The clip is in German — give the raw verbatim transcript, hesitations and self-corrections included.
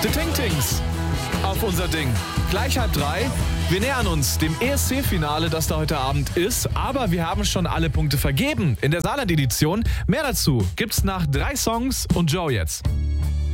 The Ting-Tings auf unser Ding. Gleich halb drei. Wir nähern uns dem E S C-Finale, das da heute Abend ist. Aber wir haben schon alle Punkte vergeben in der Saarland-Edition. Mehr dazu gibt's nach drei Songs und Joe jetzt.